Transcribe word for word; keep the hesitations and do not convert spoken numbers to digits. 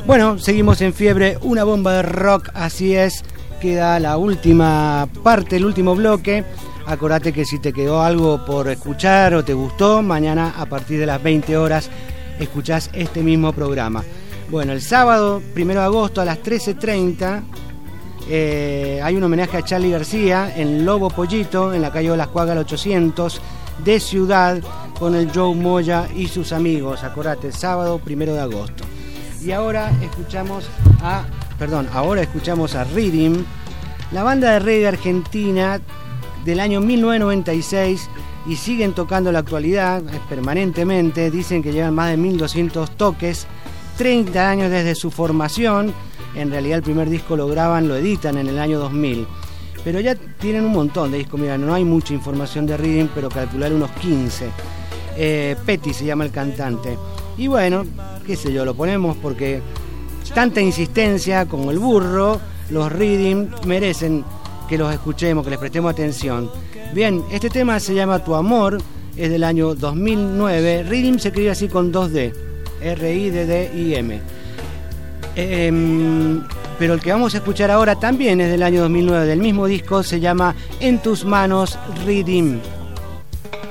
Bueno, seguimos en Fiebre, una bomba de rock, así es. Queda la última parte, el último bloque. Acordate que si te quedó algo por escuchar o te gustó, mañana a partir de las veinte horas escuchás este mismo programa. Bueno, el sábado, primero de agosto a las trece treinta, eh, hay un homenaje a Charly García en Lobo Pollito, en la calle Olascuaga ochocientos de Ciudad, con el Joe Moya y sus amigos. Acordate, sábado, primero de agosto. Y ahora escuchamos a... Perdón, ahora escuchamos a Riddim, la banda de reggae argentina del año mil novecientos noventa y seis, y siguen tocando en la actualidad permanentemente. Dicen que llevan más de mil doscientos toques, treinta años desde su formación. En realidad el primer disco lo graban, lo editan en el año dos mil, pero ya tienen un montón de discos. Mira, no hay mucha información de Riddim, pero calcular unos quince. eh, Petty se llama el cantante. Y bueno, qué sé yo, lo ponemos porque tanta insistencia como el burro, los Riddim merecen que los escuchemos, que les prestemos atención. Bien, este tema se llama Tu Amor, es del año dos mil nueve. Riddim se escribe así con dos D, R I D D I M. Eh, pero el que vamos a escuchar ahora también es del año dos mil nueve, del mismo disco, se llama En Tus Manos, Riddim.